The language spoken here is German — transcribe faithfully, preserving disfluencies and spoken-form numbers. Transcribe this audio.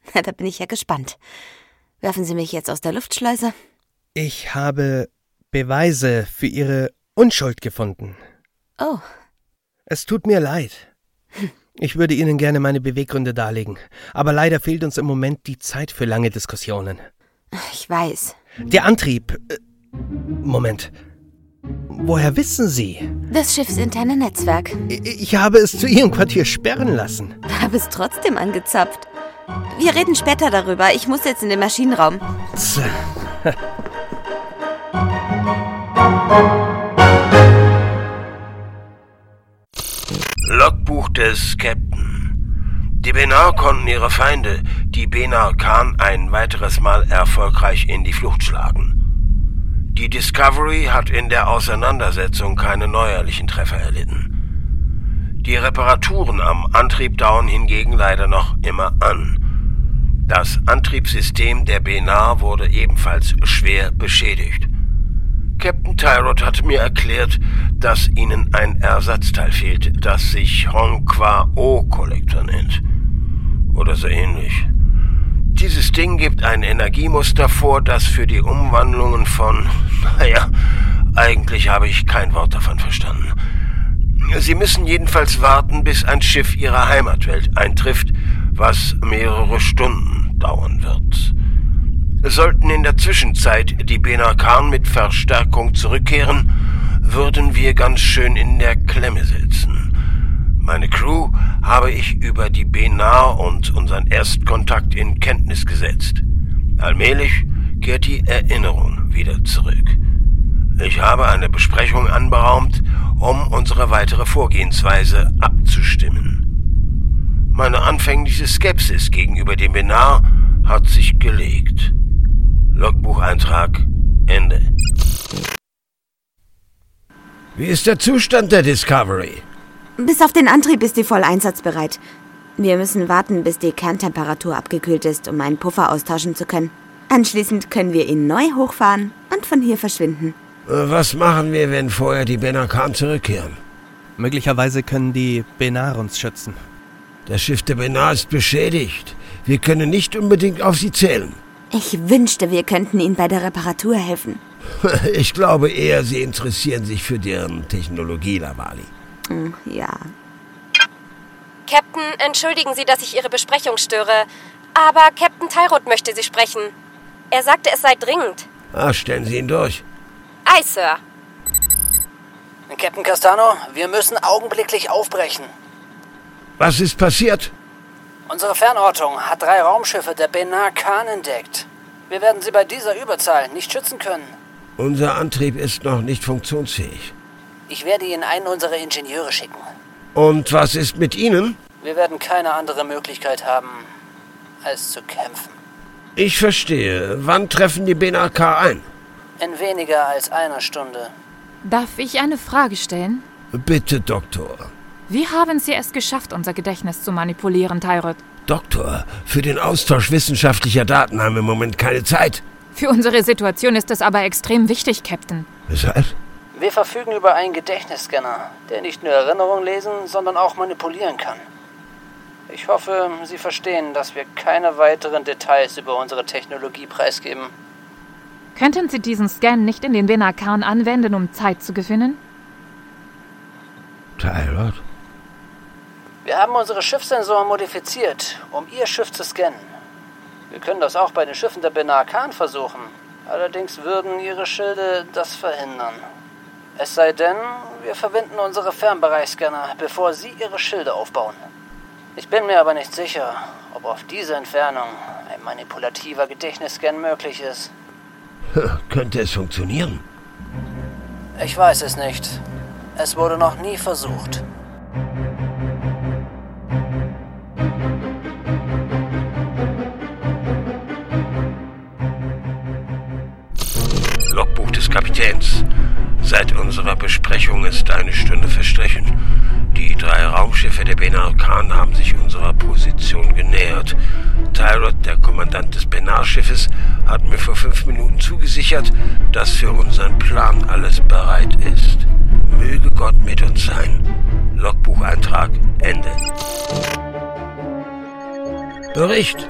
Na, da bin ich ja gespannt. Werfen Sie mich jetzt aus der Luftschleuse? Ich habe Beweise für Ihre Unschuld gefunden. Oh. Es tut mir leid. Ich würde Ihnen gerne meine Beweggründe darlegen, aber leider fehlt uns im Moment die Zeit für lange Diskussionen. Ich weiß. Der Antrieb... Äh, Moment. Woher wissen Sie? Das schiffsinterne Netzwerk. Ich, ich habe es zu Ihrem Quartier sperren lassen. Habe es trotzdem angezapft. Wir reden später darüber. Ich muss jetzt in den Maschinenraum. Logbuch des Captain. Die Benar konnten ihre Feinde, die Benar Khan, ein weiteres Mal erfolgreich in die Flucht schlagen. Die Discovery hat in der Auseinandersetzung keine neuerlichen Treffer erlitten. Die Reparaturen am Antrieb dauern hingegen leider noch immer an. Das Antriebssystem der Benar wurde ebenfalls schwer beschädigt. Captain Tyrod hatte mir erklärt, dass ihnen ein Ersatzteil fehlt, das sich Hong-Kwa-O-Kollektor nennt. Oder so ähnlich. Dieses Ding gibt ein Energiemuster vor, das für die Umwandlungen von... Naja, eigentlich habe ich kein Wort davon verstanden. Sie müssen jedenfalls warten, bis ein Schiff ihrer Heimatwelt eintrifft, was mehrere Stunden dauern wird. Sollten in der Zwischenzeit die Benar Khan mit Verstärkung zurückkehren, würden wir ganz schön in der Klemme sitzen. Meine Crew habe ich über die Benar und unseren Erstkontakt in Kenntnis gesetzt. Allmählich kehrt die Erinnerung wieder zurück. Ich habe eine Besprechung anberaumt, um unsere weitere Vorgehensweise abzustimmen. Meine anfängliche Skepsis gegenüber dem Benar hat sich gelegt. Logbucheintrag Ende. Wie ist der Zustand der Discovery? Bis auf den Antrieb ist sie voll einsatzbereit. Wir müssen warten, bis die Kerntemperatur abgekühlt ist, um einen Puffer austauschen zu können. Anschließend können wir ihn neu hochfahren und von hier verschwinden. Was machen wir, wenn vorher die Benar Khan zurückkehren? Möglicherweise können die Benar uns schützen. Das Schiff der Benar ist beschädigt. Wir können nicht unbedingt auf sie zählen. Ich wünschte, wir könnten ihnen bei der Reparatur helfen. Ich glaube eher, sie interessieren sich für deren Technologie, Lavali. Hm, ja. Captain, entschuldigen Sie, dass ich Ihre Besprechung störe, aber Captain Tyrod möchte Sie sprechen. Er sagte, es sei dringend. Ah, stellen Sie ihn durch. Aye, Sir. Captain Castano, wir müssen augenblicklich aufbrechen. Was ist passiert? Unsere Fernortung hat drei Raumschiffe der Benar Khan entdeckt. Wir werden sie bei dieser Überzahl nicht schützen können. Unser Antrieb ist noch nicht funktionsfähig. Ich werde Ihnen einen unserer Ingenieure schicken. Und was ist mit Ihnen? Wir werden keine andere Möglichkeit haben, als zu kämpfen. Ich verstehe. Wann treffen die Benar Khan ein? In weniger als einer Stunde. Darf ich eine Frage stellen? Bitte, Doktor. Wie haben Sie es geschafft, unser Gedächtnis zu manipulieren, Tyrod? Doktor, für den Austausch wissenschaftlicher Daten haben wir im Moment keine Zeit. Für unsere Situation ist es aber extrem wichtig, Captain. Weshalb? Wir verfügen über einen Gedächtnisscanner, der nicht nur Erinnerungen lesen, sondern auch manipulieren kann. Ich hoffe, Sie verstehen, dass wir keine weiteren Details über unsere Technologie preisgeben. Könnten Sie diesen Scan nicht in den Benar Khan anwenden, um Zeit zu gewinnen? Tyrod? Wir haben unsere Schiffssensoren modifiziert, um Ihr Schiff zu scannen. Wir können das auch bei den Schiffen der Benar Khan versuchen. Allerdings würden Ihre Schilde das verhindern. Es sei denn, wir verwenden unsere Fernbereichsscanner, bevor Sie Ihre Schilde aufbauen. Ich bin mir aber nicht sicher, ob auf diese Entfernung ein manipulativer Gedächtnisscan möglich ist. Könnte es funktionieren? Ich weiß es nicht. Es wurde noch nie versucht. Logbuch des Kapitäns. Seit unserer Besprechung ist eine Stunde verstrichen. Die drei Raumschiffe der Benar Khan haben sich unserer Position genähert. Tyrod, der Kommandant des Benar-Schiffes, hat mir vor fünf Minuten zugesichert, dass für unseren Plan alles bereit ist. Möge Gott mit uns sein. Logbucheintrag Ende. Bericht.